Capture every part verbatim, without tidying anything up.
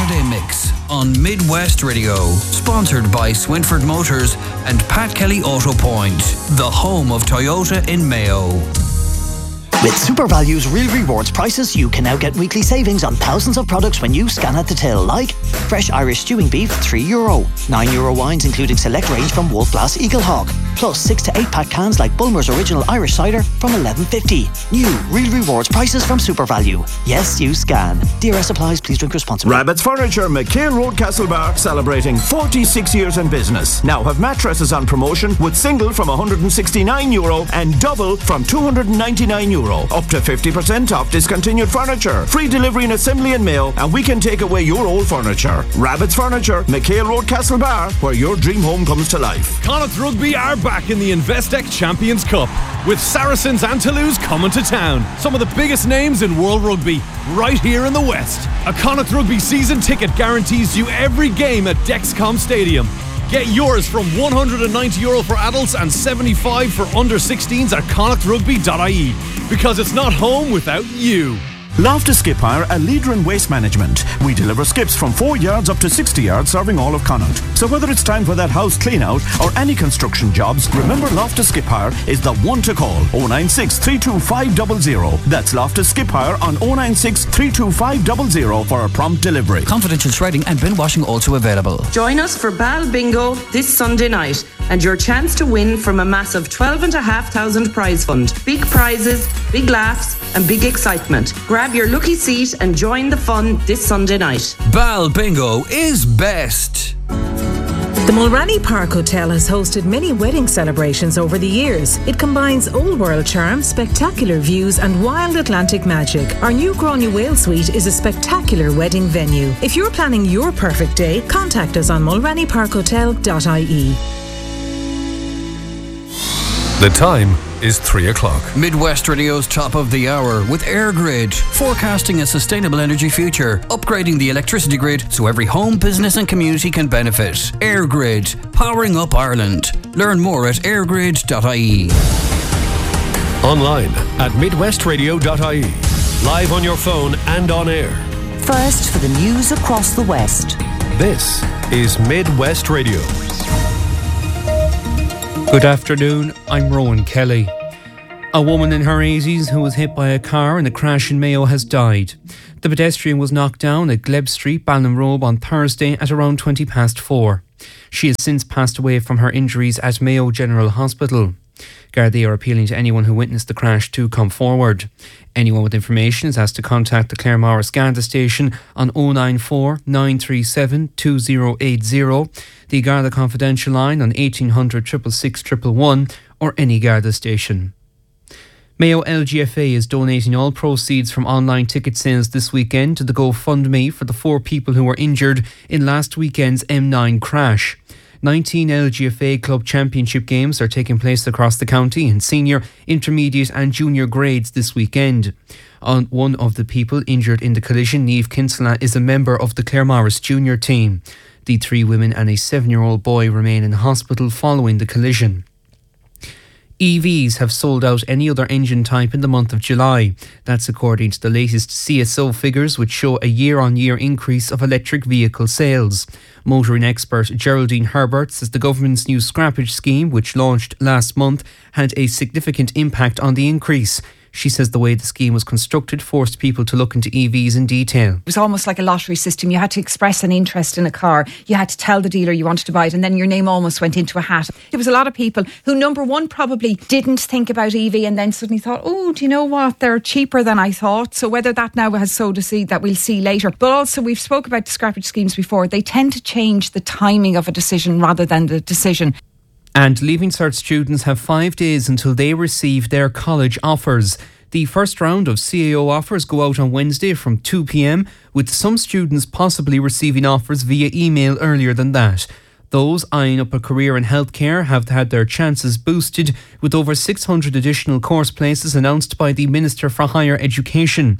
Saturday Mix on Midwest Radio. Sponsored by Swinford Motors and Pat Kelly Auto Point, the home of Toyota in Mayo. With SuperValue's Real Rewards prices, you can now get weekly savings on thousands of products when you scan at the till, like fresh Irish stewing beef, three euro, nine euro wines including select range from Wolf Blass Eagle Hawk, plus six to eight pack cans like Bulmer's Original Irish Cider from eleven fifty. New Real Rewards prices from SuperValue. Yes, you scan. D R S applies. Please drink responsibly. Rabbit's Furniture, McHale Road, Castlebar, celebrating forty-six years in business. Now have mattresses on promotion with single from one hundred sixty-nine euro and double from two hundred ninety-nine euro. Up to fifty percent off discontinued furniture. Free delivery and assembly in Mayo, and we can take away your old furniture. Rabbit's Furniture, McHale Road, Castlebar, where your dream home comes to life. Connacht Rugby are back in the Investec Champions Cup, with Saracens and Toulouse coming to town. Some of the biggest names in World Rugby, right here in the West. A Connacht Rugby season ticket guarantees you every game at Dexcom Stadium. Get yours from one hundred ninety euro for adults and seventy-five for under sixteens at connacht rugby dot I E. Because it's not home without you. Loftus Skip Hire, a leader in waste management. We deliver skips from four yards up to sixty yards, serving all of Connacht. So whether it's time for that house clean out or any construction jobs, remember Loftus Skip Hire is the one to call. oh nine six, three two five zero zero. That's Loftus Skip Hire on oh nine six, three two five zero zero for a prompt delivery. Confidential shredding and bin washing also available. Join us for Bal Bingo this Sunday night and your chance to win from a massive twelve and a half thousand prize fund. Big prizes, big laughs and big excitement. Grab your lucky seat and join the fun this Sunday night. Bal Bingo is best. The Mulranny Park Hotel has hosted many wedding celebrations over the years. It combines old world charm, spectacular views and wild Atlantic magic. Our new Gráinne Whale Suite is a spectacular wedding venue. If you're planning your perfect day, contact us on mulranny park hotel dot I E. The time is three o'clock. Midwest Radio's top of the hour with EirGrid, forecasting a sustainable energy future, upgrading the electricity grid so every home, business and community can benefit. EirGrid, powering up Ireland. Learn more at air grid dot I E. Online at midwest radio dot I E. Live on your phone and on air. First for the news across the West. This is Midwest Radio. Good afternoon, I'm Rowan Kelly. A woman in her eighties who was hit by a car in a crash in Mayo has died. The pedestrian was knocked down at Gleb Street, Ballinrobe on Thursday at around twenty past four. She has since passed away from her injuries at Mayo General Hospital. Gardaí are appealing to anyone who witnessed the crash to come forward. Anyone with information is asked to contact the Claremorris Garda station on oh nine four, nine three seven, two oh eight oh, the Garda Confidential line on eighteen hundred, six six six, one one one or any Garda station. Mayo L G F A is donating all proceeds from online ticket sales this weekend to the GoFundMe for the four people who were injured in last weekend's M nine crash. nineteen L G F A Club Championship games are taking place across the county in senior, intermediate and junior grades this weekend. On one of the people injured in the collision, Niamh Kinsella, is a member of the Claremorris junior team. The three women and a seven-year-old boy remain in hospital following the collision. E Vs have sold out any other engine type in the month of July. That's according to the latest C S O figures, which show a year-on-year increase of electric vehicle sales. Motoring expert Geraldine Herbert says the government's new scrappage scheme, which launched last month, had a significant impact on the increase. She says the way the scheme was constructed forced people to look into E Vs in detail. It was almost like a lottery system. You had to express an interest in a car. You had to tell the dealer you wanted to buy it, and then your name almost went into a hat. There was a lot of people who, number one, probably didn't think about E V and then suddenly thought, oh, do you know what? They're cheaper than I thought. So whether that now has sowed a seed that we'll see later. But also, we've spoke about the scrappage schemes before. They tend to change the timing of a decision rather than the decision. And Leaving Cert students have five days until they receive their college offers. The first round of C A O offers go out on Wednesday from two p.m, with some students possibly receiving offers via email earlier than that. Those eyeing up a career in healthcare have had their chances boosted, with over six hundred additional course places announced by the Minister for Higher Education.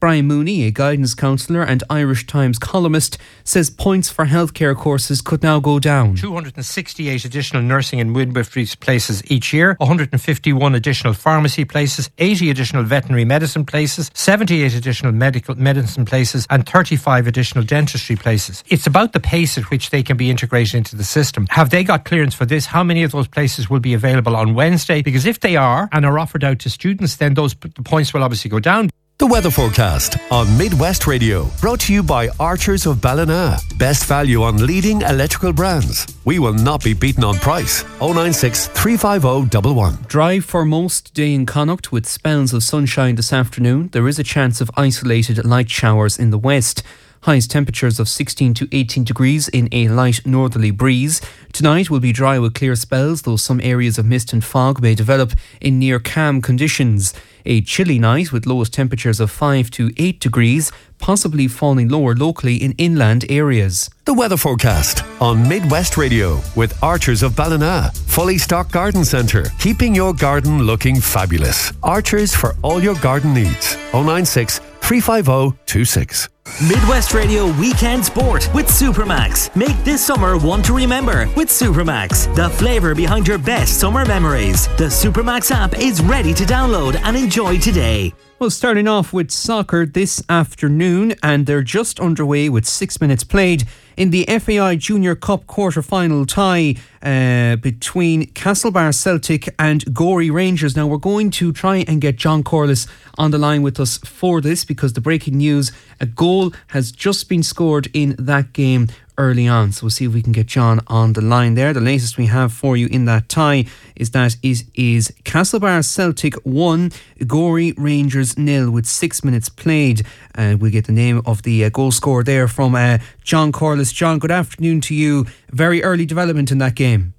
Brian Mooney, a guidance counsellor and Irish Times columnist, says points for healthcare courses could now go down. two hundred sixty-eight additional nursing and midwifery places each year, one hundred fifty-one additional pharmacy places, eighty additional veterinary medicine places, seventy-eight additional medical medicine places and thirty-five additional dentistry places. It's about the pace at which they can be integrated into the system. Have they got clearance for this? How many of those places will be available on Wednesday? Because if they are and are offered out to students, then those the points will obviously go down. The weather forecast on Midwest Radio, brought to you by Archers of Ballina. Best value on leading electrical brands. We will not be beaten on price. oh nine six, three five oh, one one. Dry for most day in Connacht with spells of sunshine this afternoon. There is a chance of isolated light showers in the west. Highest temperatures of sixteen to eighteen degrees in a light northerly breeze. Tonight will be dry with clear spells, though some areas of mist and fog may develop in near calm conditions. A chilly night with lowest temperatures of five to eight degrees, possibly falling lower locally in inland areas. The weather forecast on Midwest Radio with Archers of Ballina. Fully stocked garden centre, keeping your garden looking fabulous. Archers for all your garden needs. oh nine six, three five oh, two six. Midwest Radio Weekend Sport with Supermax. Make this summer one to remember with Supermax, the flavour behind your best summer memories. The Supermax app is ready to download and enjoy today. Well, starting off with soccer this afternoon, and they're just underway with six minutes played in the F A I Junior Cup quarter-final tie uh, between Castlebar Celtic and Gorey Rangers. Now, we're going to try and get John Corliss on the line with us for this, because the breaking news, a goal has just been scored in that game early on. So we'll see if we can get John on the line there. The latest we have for you in that tie is that is, is Castlebar Celtic one, Gorey Rangers nil with six minutes played. And uh, we'll get the name of the uh, goal scorer there from uh, John Corliss. John, good afternoon to you. Very early development in that game.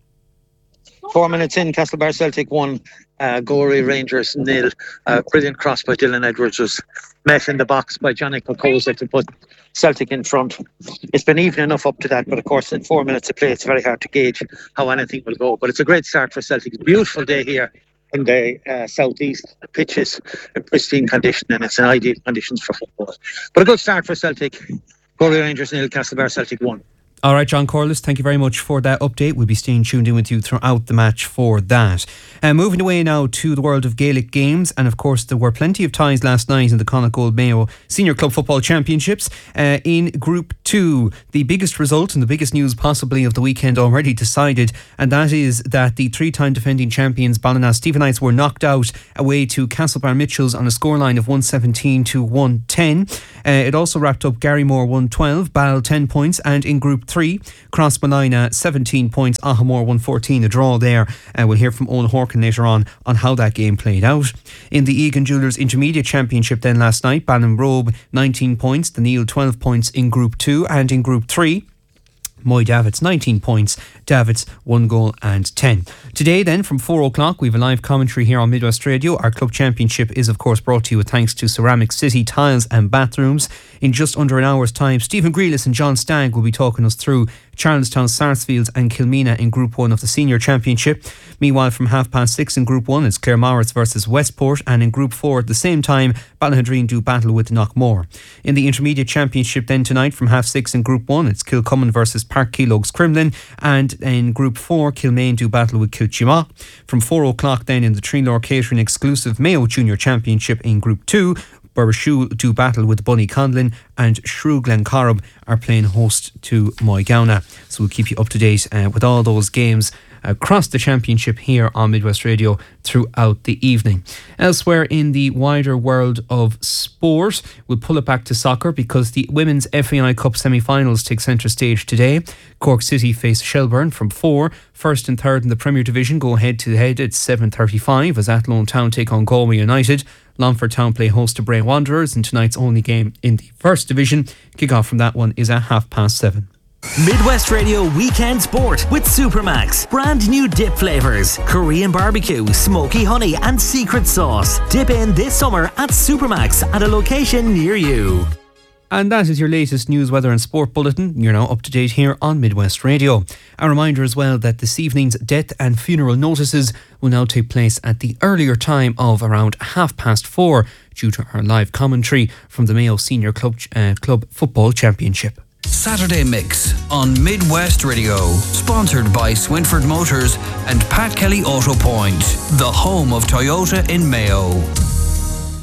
Four minutes in, Castlebar Celtic one, uh, Gorey Rangers nil. Uh, brilliant cross by Dylan Edwards was met in the box by Johnny Kokoza to put Celtic in front. It's been even enough up to that, but of course in four minutes of play it's very hard to gauge how anything will go. But it's a great start for Celtic. It's a beautiful day here in the uh, southeast. The pitch is in pristine condition and it's in ideal conditions for football. But a good start for Celtic. Gorey Rangers nil, Castlebar Celtic one. All right, John Corliss, thank you very much for that update. We'll be staying tuned in with you throughout the match for that. Uh, moving away now to the world of Gaelic games, and of course there were plenty of ties last night in the Connacht Gold Mayo Senior Club Football Championships. Uh, in Group two, the biggest result and the biggest news possibly of the weekend already decided, and that is that the three-time defending champions Ballina Stephenites were knocked out away to Castlebar Mitchells on a scoreline of one seventeen to one ten. Uh, it also wrapped up Garrymore one twelve, Ball ten points, and in Group three, Crossmolina seventeen points, Ahamore one fourteen, a draw there. Uh, we'll hear from Owen Horkin later on on how that game played out. In the Egan Jewelers Intermediate Championship then last night, Ballinrobe nineteen points, the Neil twelve points in Group two, and in Group three, Moy Davids nineteen points, Davids one goal and ten. Today then from four o'clock we have a live commentary here on Midwest Radio. Our club championship is of course brought to you with thanks to Ceramic City Tiles and Bathrooms. In just under an hour's time, Stephen Grealis and John Stagg will be talking us through Charlestown, Sarsfields and Kilmena in Group one of the Senior Championship. Meanwhile, from half past six in Group one, it's Clare Maurice versus Westport, and in Group four at the same time, Ballynhadreen do battle with Knockmore. In the Intermediate Championship then tonight from half six in Group one, it's Kilcummin versus Park Keelogs Crumlin, and in Group four, Kilmaine do battle with Kilchima. From four o'clock then in the Trinlor Catering exclusive Mayo Junior Championship in Group two, Burrishoe do battle with Bunny Conlin, and Shrew Glencorrib are playing host to Moygownagh. So we'll keep you up to date uh, with all those games across the championship here on Midwest Radio throughout the evening. Elsewhere in the wider world of sport, we'll pull it back to soccer because the Women's F A I Cup semi-finals take centre stage today. Cork City face Shelbourne from four. First and third in the Premier Division go head to head at seven thirty-five as Athlone Town take on Galway United. Longford Town play host to Bray Wanderers in tonight's only game in the First Division. Kick-off from that one is at half past seven. Midwest Radio Weekend Sport with Supermax. Brand new dip flavours, Korean barbecue, smoky honey and secret sauce. Dip in this summer at Supermax at a location near you. And that is your latest news, weather and sport bulletin. You're now up to date here on Midwest Radio. A reminder as well that this evening's death and funeral notices will now take place at the earlier time of around half past four due to our live commentary from the Mayo Senior Club, uh, Club Football Championship. Saturday Mix on Midwest Radio, sponsored by Swinford Motors and Pat Kelly Auto Point, the home of Toyota in Mayo.